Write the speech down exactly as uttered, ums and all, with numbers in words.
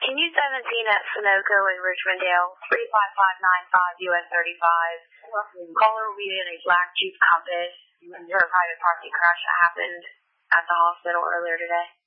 can you seventeen at Sunoco in Richmondale, three five five nine five U S thirty-five. Caller will be in a black Jeep Compass for a private party crash that happened at the hospital earlier today.